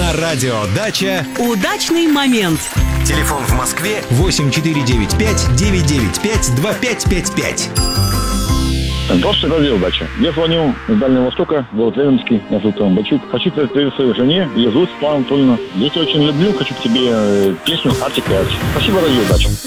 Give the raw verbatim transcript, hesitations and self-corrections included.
На радио «Дача» удачный момент. телефон в Москве восемь четыре девять пять девять девять пять два пять пять пять. Здравствуйте, радио «Дача». Я звоню с Дальнего Востока, город Ленинский, меня зовут Иван Бачук. Хочу представить своей жене, ее зовут Светлана Анатольевна. Я тебя очень люблю, хочу к тебе песню «Артик и Асти». Спасибо, радио «Дача».